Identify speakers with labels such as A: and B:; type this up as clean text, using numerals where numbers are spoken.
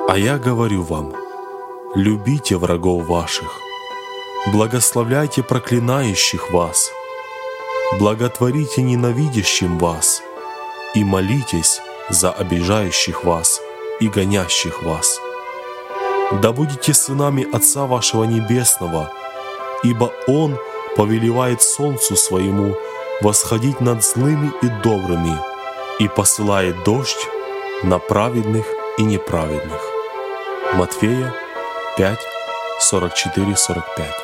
A: А я говорю вам, любите врагов ваших, благословляйте проклинающих вас, благотворите ненавидящим вас и молитесь за обижающих вас и гонящих вас. Да будете сынами Отца вашего Небесного, ибо Он повелевает солнцу своему восходить над злыми и добрыми и посылает дождь на праведных и неправедных. Матфея 5, 44-45.